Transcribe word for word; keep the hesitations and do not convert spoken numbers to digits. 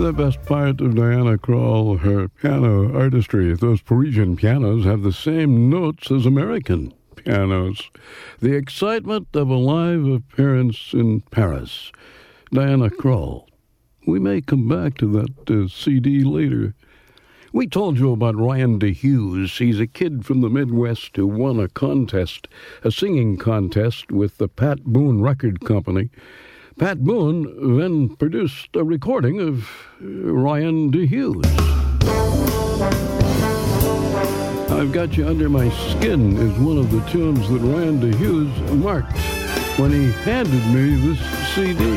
The best part of Diana Krall, her piano artistry. Those Parisian pianos have the same notes as American pianos. The excitement of a live appearance in Paris. Diana Krall. We may come back to that uh, C D later. We told you about Ryan DeHughes. He's a kid from the Midwest who won a contest, a singing contest with the Pat Boone Record Company. Pat Boone then produced a recording of Ryan DeHughes. I've Got You Under My Skin is one of the tunes that Ryan DeHughes marked when he handed me this C D.